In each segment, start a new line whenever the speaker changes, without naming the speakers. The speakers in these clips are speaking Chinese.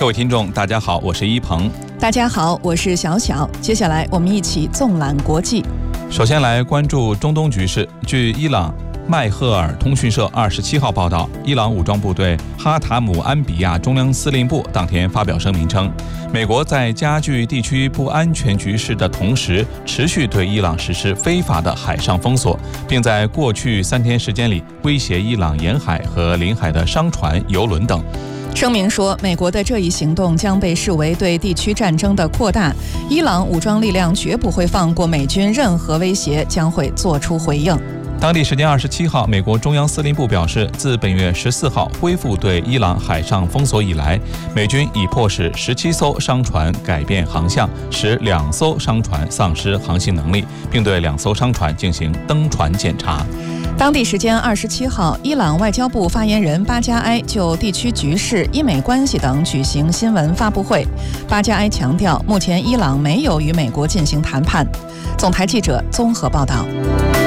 各位听众，大家好，我是一鹏。
大家好，我是小小。接下来我们一起纵览国际。
首先来关注中东局势。据伊朗麦赫尔通讯社27号报道，伊朗武装部队哈塔姆安比亚中央司令部当天发表声明称，美国在加剧地区不安全局势的同时，持续对伊朗实施非法的海上封锁，并在过去3天时间里威胁伊朗沿海和临海的商船、油轮等。
声明说，美国的这一行动将被视为对地区战争的扩大，伊朗武装力量绝不会放过美军任何威胁，将会做出回应。
当地时间27号，美国中央司令部表示，自本月14号恢复对伊朗海上封锁以来，美军已迫使17艘商船改变航向，使2艘商船丧失航行能力，并对2艘商船进行登船检查。
当地时间27号，伊朗外交部发言人巴加埃就地区局势、伊美关系等举行新闻发布会。巴加埃强调，目前伊朗没有与美国进行谈判。总台记者综合报道。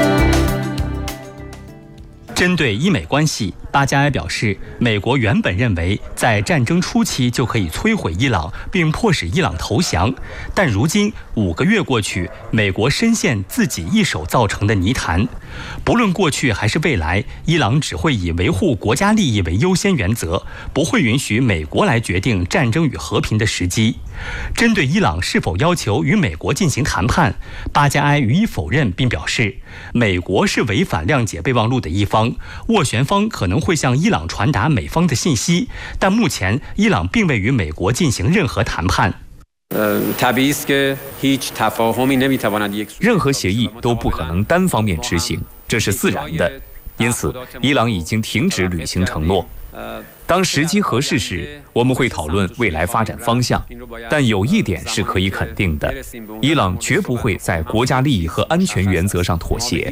针对伊美关系，巴加埃表示，美国原本认为在战争初期就可以摧毁伊朗，并迫使伊朗投降，但如今5个月过去，美国深陷自己一手造成的泥潭。不论过去还是未来，伊朗只会以维护国家利益为优先原则，不会允许美国来决定战争与和平的时机。针对伊朗是否要求与美国进行谈判，巴加埃予以否认，并表示，美国是违反谅解备忘录的一方，斡旋方可能会向伊朗传达美方的信息，但目前伊朗并未与美国进行任何谈判。
任何协议都不可能单方面执行，这是自然的。因此，伊朗已经停止履行承诺。当时机合适时，我们会讨论未来发展方向。但有一点是可以肯定的，伊朗绝不会在国家利益和安全原则上妥协。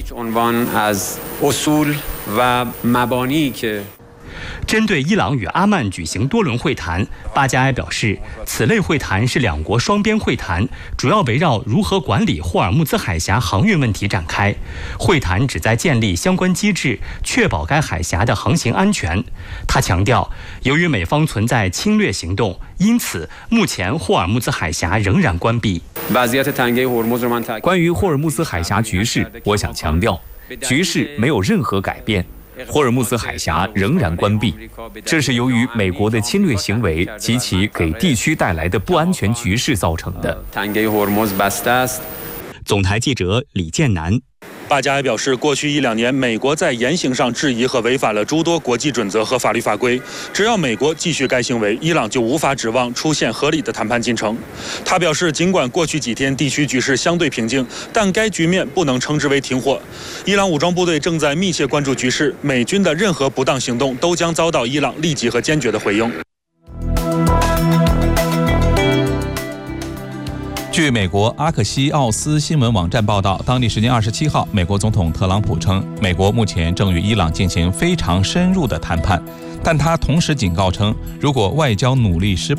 针对伊朗与阿曼举行多轮会谈，巴加埃表示，此类会谈是2国双边会谈，主要围绕如何管理霍尔木兹海峡航运问题展开。会谈旨在建立相关机制，确保该海峡的航行安全。他强调，由于美方存在侵略行动，因此目前霍尔木兹海峡仍然关闭。
关于霍尔木兹海峡局势，我想强调，局势没有任何改变。霍尔木兹海峡仍然关闭，这是由于美国的侵略行为及其给地区带来的不安全局势造成的。
总台记者李建南。
巴加埃表示，过去1-2年，美国在言行上质疑和违反了诸多国际准则和法律法规。只要美国继续该行为，伊朗就无法指望出现合理的谈判进程。他表示，尽管过去几天地区局势相对平静，但该局面不能称之为停火。伊朗武装部队正在密切关注局势，美军的任何不当行动都将遭到伊朗立即和坚决的回应。
据美国阿克西奥斯新闻网站报道，当地时间27号，美国总统特朗普称，美国目前正与伊朗进行非常深入的谈判，但他同时警告称，如果外交努力失败，